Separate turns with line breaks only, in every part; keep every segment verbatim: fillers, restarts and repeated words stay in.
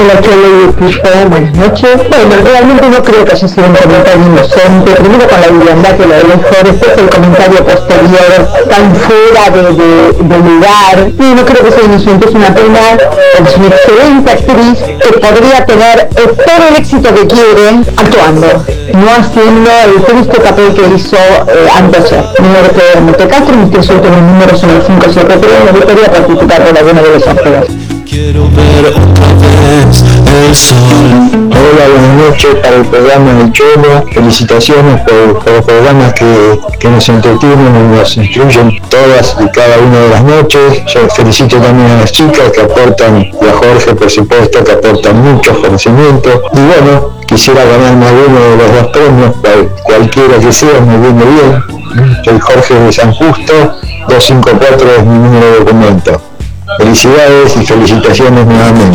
Hola, Cholo y equipo, buenas noches. Bueno, realmente no creo que haya sido un comentario inocente, primero con la vivienda que lo dejó, después el comentario posterior tan fuera de, de, de lugar. Y no creo que sea inocente, es una pena, es una excelente actriz que podría tener todo el éxito que quiere actuando, no haciendo el triste papel que hizo eh, antes. Número que Montecastro, mis últimos números son el cinco siete tres, me gustaría participar de alguna de las actores.
Quiero ver otra vez el sol.
Hola, buenas noches para el programa del Cholo. Felicitaciones por, por los programas que, que nos entretienen y nos instruyen todas y cada una de las noches. Yo felicito también a las chicas que aportan, y a Jorge por supuesto, que aportan muchos conocimientos. Y bueno, quisiera ganarme alguno de los dos premios, cual, cualquiera que sea, me viene bien. Soy Jorge de San Justo, doscientos cincuenta y cuatro es mi número de documento. Felicidades y felicitaciones nuevamente.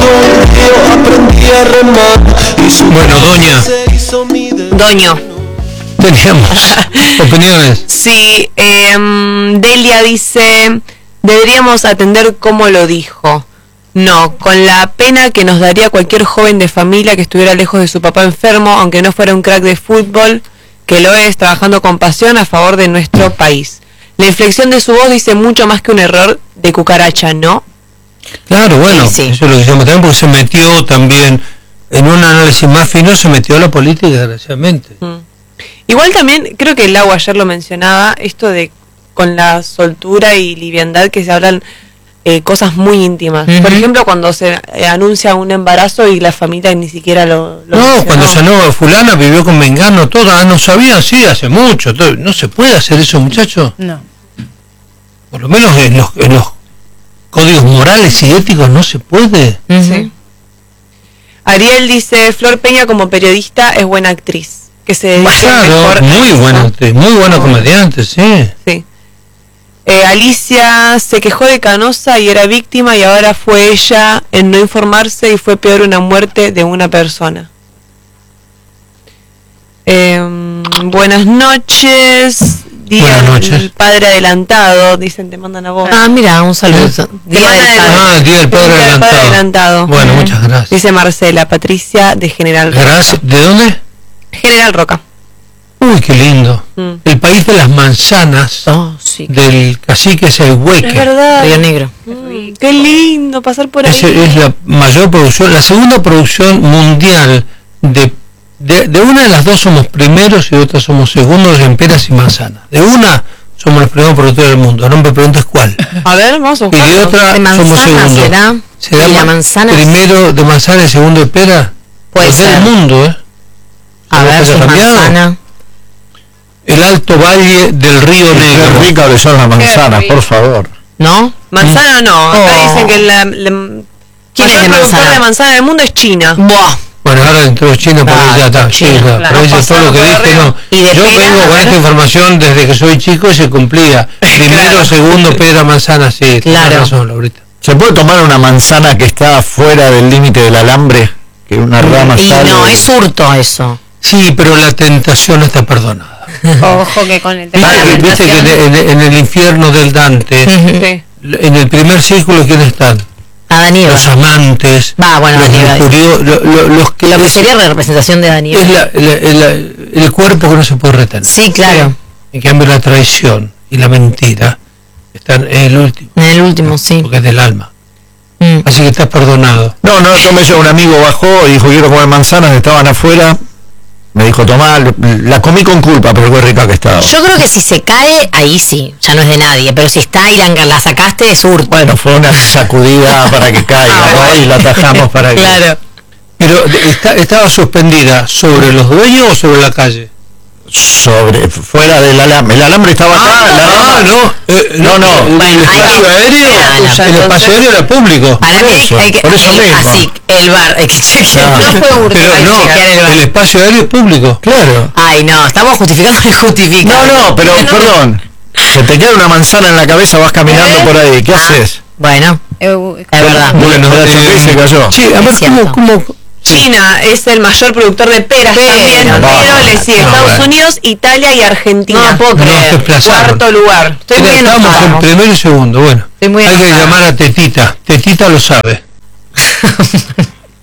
Bueno, doña.
Doño.
Teníamos opiniones.
Sí, eh, Delia dice, deberíamos atender como lo dijo. No, con la pena que nos daría cualquier joven de familia que estuviera lejos de su papá enfermo, aunque no fuera un crack de fútbol, que lo es, trabajando con pasión a favor de nuestro país. La inflexión de su voz dice mucho más que un error de cucaracha, ¿no?
Claro, bueno, sí, sí. Eso es lo que decíamos también, porque se metió también en un análisis más fino, se metió a la política, desgraciadamente. Mm.
Igual también, creo que el Lau ayer lo mencionaba, esto de con la soltura y liviandad que se hablan eh, cosas muy íntimas. Uh-huh. Por ejemplo, cuando se eh, anuncia un embarazo y la familia ni siquiera lo... lo
no, mencionó. Cuando sanó fulana, vivió con Mengano, todas no sabían, sí, hace mucho. Todo, ¿no se puede hacer eso, muchachos?
No.
Por lo menos en los, en los códigos morales y éticos no se puede.
Uh-huh. Sí. Ariel dice, Flor Peña como periodista es buena actriz. Que se dedica
claro, mejor muy buena actriz, muy buena comediante, sí.
Sí. Eh, Alicia se quejó de Canosa y era víctima y ahora fue ella en no informarse y fue peor una muerte de una persona. Eh, buenas noches. Día
buenas noches.
Del padre adelantado, dicen, te mandan a vos.
Ah, mira, un saludo.
¿Eh? Día, del padre. Ah, día del padre, día del padre adelantado. Bueno, uh-huh. Muchas gracias.
Dice Marcela, Patricia de General Roca.
Gracias. ¿De dónde?
General Roca.
Uy, qué lindo. Mm. El país de las manzanas, oh, sí, del cacique Sehueque.
Es verdad.
Río Negro.
Mm, qué lindo pasar por ahí.
Es, es la mayor producción, la segunda producción mundial de, de de una de las dos somos primeros y de otra somos segundos en peras y manzanas. De una somos los primeros productores del mundo. No me preguntes cuál.
A ver, vamos a buscar.
Y de otra
de
somos segundos.
¿Será?
¿Será
¿Y la manzana?
Primero de manzana y segundo de pera.
Puede ser.
Del mundo, ¿eh?
A ver, si manzana.
El Alto Valle del Río Negro.
Qué rica que son las manzanas, por favor.
¿No?
Manzana no. Acá oh. dicen que la, la
¿quién es de manzana?
de manzana del mundo es China.
Buah.
Bueno, ahora dentro de China, por ahí ya está. China, China, claro, pero eso todo lo que dije, no. Yo vengo con esta información desde que soy chico y se cumplía. Primero, claro. Segundo, pera, manzana, sí.
Claro.
Razón, Laurita.
¿Se puede tomar una manzana que está fuera del límite del alambre? Que una rama
y
sale...
no, es hurto eso.
Sí, pero la tentación está perdonada.
Ojo que con el
tema ¿Viste, de ¿viste que en, en, en el infierno del Dante, sí. En el primer círculo, ¿quiénes están?
Adán y Eva.
Los amantes,
Va, bueno,
los, lujurios, lo, lo, los que...
Lo que sería la representación de Adán y Eva.
Es la, la, la, el cuerpo que no se puede retener.
Sí, claro.
En cambio, la traición y la mentira están en el último.
En el último, sí.
Porque es del alma. Mm. Así que estás perdonado.
No, no, tomé yo, un amigo bajó y dijo, quiero comer manzanas, estaban afuera. Me dijo, tomá, la comí con culpa, pero qué rica que estaba.
Yo creo que si se cae, ahí sí, ya no es de nadie, pero si está y la, la sacaste, es hurto.
Bueno, fue una sacudida para que caiga, ah, ¿no? Y la atajamos para
claro.
que...
Claro.
Pero, está, ¿estaba suspendida sobre los dueños o sobre la calle?
Sobre, fuera del alambre. El alambre estaba acá.
Ah,
la
no, no, eh, no, no.
Bueno,
el espacio aéreo,
no,
el espacio aéreo era público.
Para mí
eso,
hay que,
por eso
hay,
mismo.
Así, el bar, hay que chequear.
No,
no fue hurto,
pero
hay
no,
que chequear el bar.
El espacio aéreo es público.
Claro.
Ay, no, estamos justificando y justificando.
No, no, pero, no, perdón. Se te queda una manzana en la cabeza, vas caminando ¿Eh? por ahí. ¿Qué ah, haces?
Bueno,
eh,
es verdad.
Bueno, eh, se cayó.
Sí, además, como... como
China es el mayor productor de peras
pero,
también,
no,
pero le sigue
no,
Estados
bueno.
Unidos, Italia y Argentina.
No puedo creer.
Cuarto lugar.
Estoy muy
Estamos
enojado.
en primero y segundo. Bueno,
Estoy muy
hay
enojado.
que llamar a Tetita. Tetita lo sabe.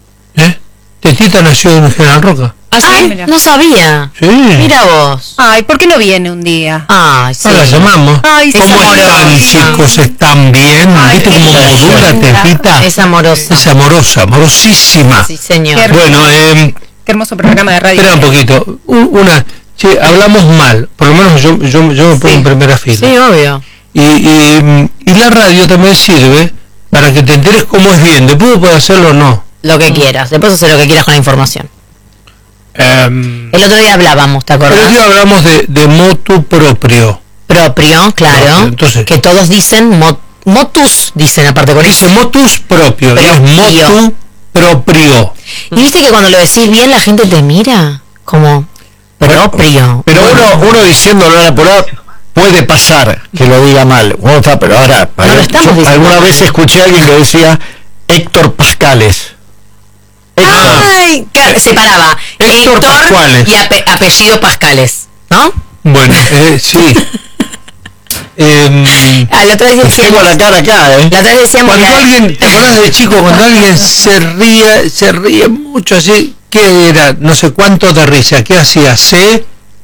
Lolita nació en General Roca.
¿Ah, sí?
Ay,
Mira.
no sabía.
Sí.
Mira vos.
Ay, ¿por qué no viene un día?
Ay, sí.
Ahora la llamamos.
Ay, sí,
¿Cómo
es
están,
amorosa.
chicos? ¿Están bien?
Ay,
¿Viste
qué
cómo modula,
linda.
Tepita?
Es amorosa.
Es amorosa, amorosísima.
Sí, señor.
Qué
Bueno, eh,
Qué hermoso programa de radio.
espera un poquito. U- Una, che, hablamos mal. Por lo menos yo, yo, yo me pongo
Sí.
en primera fila.
Sí, obvio.
Y, y, y la radio también sirve para que te enteres cómo es bien. Después puedes hacerlo o no.
Lo que quieras. Después hacer lo que quieras con la información.
Um,
El otro día hablábamos, ¿te
el otro
acordás?
día hablamos de, de motu propio.
Propio, claro.
Propio, entonces-
que todos dicen mo- motus, dicen aparte con
Dice
eso.
motus propio, y es
Propio.
motu propio.
Y viste que cuando lo decís bien la gente te mira como propio.
Pero uno, uno diciéndolo ahora por ahora puede pasar que lo diga mal. Uno está, pero ahora,
No lo estamos
yo
diciendo
alguna
mal.
vez escuché a alguien que decía Héctor Pascales. Héctor.
Ay, claro, separaba
Héctor
Héctor
Pascuales.
y ape- apellido Pascales, ¿no?
Bueno, eh, sí. Em,
A la otra vez
Tengo
decíamos,
la cara acá, ¿eh?
la otra vez decíamos
cuando
la-
alguien, ¿te acordás de chico? Cuando alguien se ríe, se ríe mucho así, ¿qué era? No sé cuánto de risa. ¿Qué hacía? ¿Se?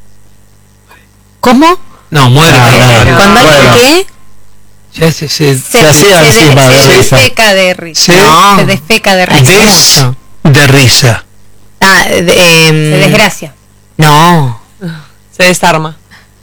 ¿Cómo?
No, muere.
Ah,
claro.
Cuando alguien
bueno.
qué?
Ya se, se,
Se,
Se hacía
se
encima
de-
de
se
risa.
defeca de risa.
se
No.
Se defeca de
Ay,
risa.
des
mucho.
de risa.
Ah, de- em,
Se desgracia.
No.
Se desarma.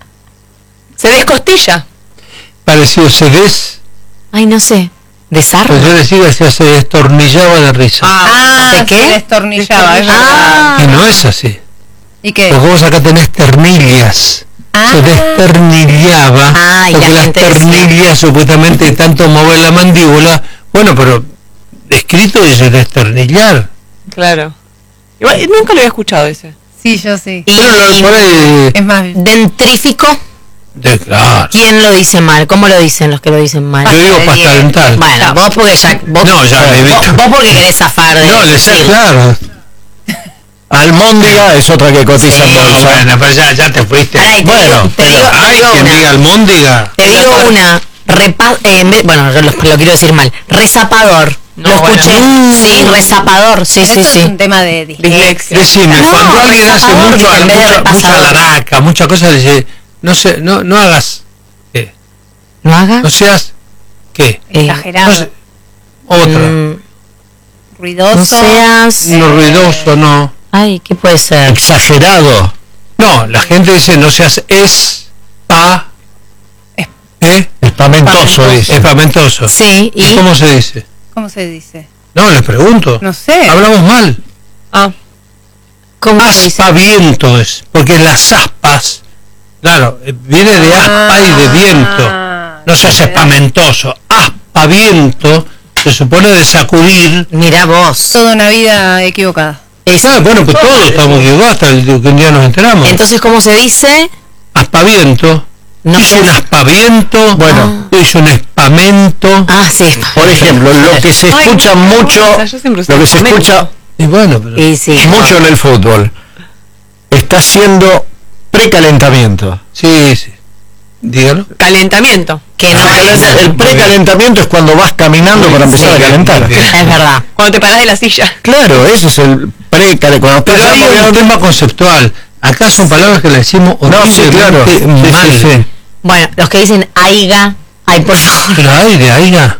Se descostilla.
Parecido, se des.
Ay, no sé. Desarma.
Pues yo decía que se destornillaba de risa.
Ah,
¿de qué?
se destornillaba. es
Ah.
Y no es así.
verdad. ¿Y qué?
Porque vos acá tenés ternillas.
Ah.
Se desternillaba.
Ah, y la
porque las
gente decía-
ternillas supuestamente de tanto mover la mandíbula. Bueno, pero escrito dice desternillar.
Claro. Igual, nunca lo había escuchado ese.
Sí, yo sí.
Y,
Pero lo, por ahí,
Es más,
dentrífico,
de, claro.
¿quién lo dice mal? ¿Cómo lo dicen los que lo dicen mal?
Yo digo
de
pasta
diez.
dental.
Bueno, vos porque ya vos,
No, ya le he
vos,
visto.
vos porque querés zafar de
No, le sé,
decir.
claro.
Almóndiga es otra que cotiza en
Sí.
No,
bolsa.
bueno, pero ya, ya te fuiste.
Pará, y te
Bueno,
digo, te
pero-
digo, te
Ay,
digo
quien
una.
diga almóndiga.
Te digo una, repa, eh, en vez- bueno, yo lo, lo quiero decir mal, rezapador.
No,
lo
bueno.
escuché. Sí, rezapador, sí, sí,
eso es
sí.
un tema de dislexia.
Dislexia.
Decime,
No,
cuando alguien hace
repasador,
mucho,
en vez de
mucha, mucha
repasador.
laraca, muchas cosas, dice, no sé, no, no hagas, ¿qué?
¿No hagas?
No seas, ¿qué?
Eh,
Exagerado.
No sé, otra.
mm,
Ruidoso.
no seas...
Eh,
No ruidoso, no.
Ay, ¿qué puede ser?
Exagerado.
No, la gente dice, no seas es, pa,
Es-
¿eh?
Espamentoso, dice.
Espamentoso.
Sí,
¿Y
y...
cómo se dice?
¿Cómo se dice?
No, les pregunto.
No sé.
Hablamos mal.
Ah,
¿Cómo se dice?
Aspaviento es, porque las aspas, claro, eh, viene de aspa y de viento.
Ah,
No seas
de verdad.
espamentoso. Aspaviento se supone de sacudir.
Mira vos.
Toda una vida equivocada.
Es-
Ah, bueno, pues todos estamos equivocados hasta el que un día nos enteramos.
Entonces, ¿cómo se dice?
Aspaviento.
No
hizo
seas-
un aspaviento.
Bueno.
Hizo un espamento.
Ah, sí.
Por ejemplo, lo que se
Ay,
escucha
no,
mucho,
o sea, yo siempre usé
lo que se
espamento.
escucha
Y bueno, pero...
Y sí.
mucho en el fútbol, está haciendo precalentamiento.
Sí, sí. Dígalo.
calentamiento.
Que no es...
El precalentamiento es cuando vas caminando para empezar
Sí,
a calentar.
bien.
Es verdad.
Cuando te parás de la silla.
Claro, eso es el precalentamiento. Cuando
Pero
estás
hay un
moviendo-
tema conceptual. Acá son palabras que le decimos
No, sí, claro.
horriblemente
Sí,
mal.
sí, sí.
Bueno, los que dicen aiga, ay, por favor.
Pero hay de aiga.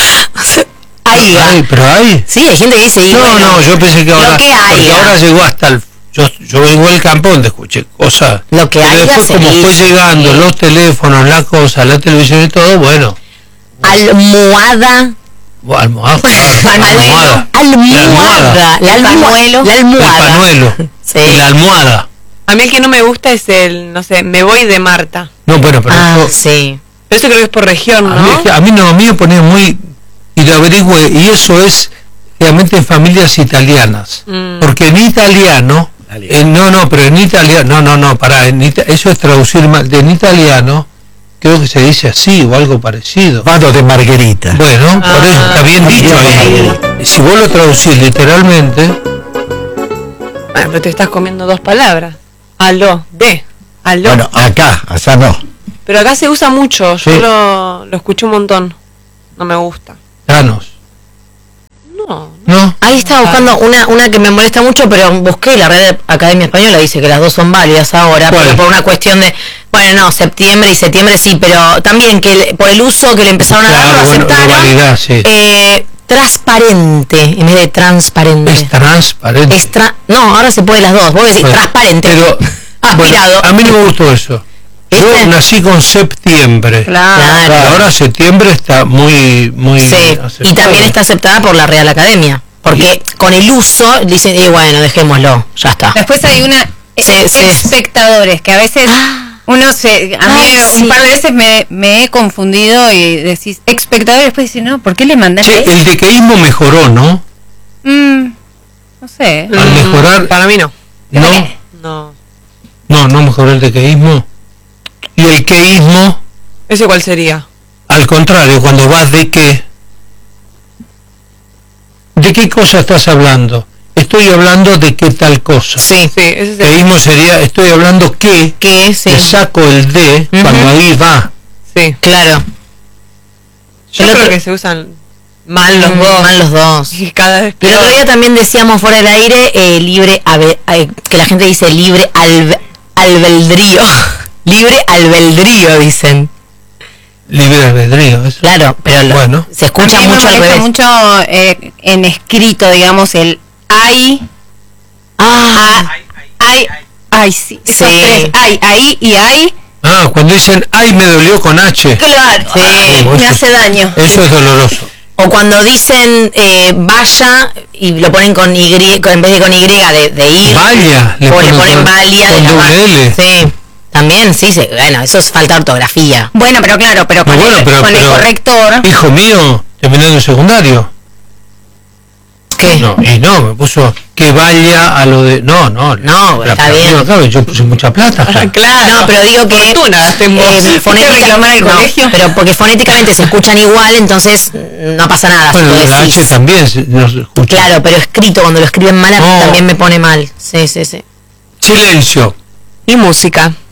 Aiga.
Ay, pero hay.
Sí, hay gente que dice y
No,
bueno,
no, yo pensé que ahora,
Lo que
porque
haya.
ahora llegó hasta el, yo, yo vengo del campo donde escuché cosas,
Lo que
pero
haya
después
se
como fue
dice.
llegando los teléfonos, la cosa, la televisión y todo, bueno,
almohada.
bueno, almohada,
Almohada.
almohada,
La almohada. La
el
almohada.
panuelo,
Sí.
y la almohada,
A mí el que no me gusta es el, no sé, me voy de Marta.
no, bueno, pero
Ah,
eso,
sí.
Pero eso creo que es por región,
a, mí, es
¿no?
que- a mí no, a mí me ponía muy, y lo averigüé, y eso es realmente en familias italianas,
Mm.
porque en italiano, eh, no, no, pero en italiano, no, no, no, pará, en ita- eso es traducir mal, de en italiano, creo que se dice así o algo parecido.
Vado de Margarita.
Bueno, por eso está bien dicho ahí. Si vos lo traducís literalmente,
Bueno, pero te estás comiendo dos palabras. Aló, de, aló.
Bueno, acá, allá no.
Pero acá se usa mucho, yo
Sí.
lo, lo escuché un montón. No me gusta.
danos.
No.
¿No?
Ahí estaba buscando una una que me molesta mucho, pero busqué la Real Academia Española, dice que las dos son válidas ahora,
¿Cuál?
pero por una cuestión de, bueno, no, septiembre y septiembre sí, pero también que el- por el uso que le empezaron a dar,
Claro,
lo
bueno,
aceptaron.
la validad, sí.
eh, transparente, en vez de transparente.
Es transparente.
Es tra- no, ahora se puede las dos, vos decís
Bueno,
transparente.
Pero
aspirado.
bueno, a mí no me gustó eso. Yo
¿Viste?
nací con septiembre.
Claro.
Claro.
Y ahora septiembre está muy, muy
Sí, y
aceptable.
también está aceptada por la Real Academia. Porque con el uso dicen, y bueno, dejémoslo, ya está.
Después hay una eh,
Sí, sí.
espectadores que a veces
Ah.
uno se a mí
Ay,
un
sí.
par de veces me, me he confundido y decís espectadores, después decís no, ¿por qué le mandaste
Che,
eso?
el dequeísmo mejoró, ¿no?
Mm, no sé.
Al mejorar,
Para mí no.
no,
No.
no, no mejoró el dequeísmo. Y el queísmo,
¿Ese cuál sería?
al contrario, cuando vas de qué, ¿de qué cosa estás hablando? Estoy hablando de qué tal cosa.
Sí,
Sí, ese es el...
Queísmo sería, estoy hablando que,
que sí,
le saco el de
Ujú.
cuando ahí va.
Sí.
claro.
Yo
El
creo
otro-
que se usan mal los
Mm,
dos.
mal los dos.
Y cada vez
Y el
peor.
otro día también decíamos fuera del aire eh, libre, abe- eh, que la gente dice libre albe- albedrío. Libre albedrío, dicen.
Libre albedrío. eso.
Claro, pero lo-
Bueno.
se escucha
a mí
mucho
me
al
molesta
revés.
mucho eh, en escrito, digamos, el hay,
Ah,
hay, ay, sí, esos
Sí.
tres, hay, ahí y hay,
Ah, cuando dicen, ay, me dolió con H.
claro,
Sí.
ay,
Oh,
me
eso-
hace daño.
Eso es doloroso.
o cuando dicen eh, vaya y lo ponen con Y, con- en vez de con Y de, de ir,
Vaya, le
o le
ponen
ponen
con-
valia de
con
la
doble
va-
L.
Sí, también, sí, sí, bueno, eso es falta de ortografía.
Bueno, pero claro, pero con,
No, bueno,
el,
pero-
con el
pero-
corrector,
Hijo mío, terminando el secundario.
¿Qué?
No, y no, me puso que vaya a lo de... No, no.
No,
la-
está
la-
bien.
no, claro, yo puse mucha plata.
Ah,
ya.
claro.
No, pero digo que
Fortuna gastemos.
eh, fonética-
reclamar al
no,
colegio?
pero porque fonéticamente se escuchan igual, entonces mm, no pasa nada.
Bueno,
si lo
la
decís.
H también se- nos escucha.
Claro, pero escrito cuando lo escriben mal a mí
No.
también me pone mal. Sí, sí, sí.
Silencio.
Y música.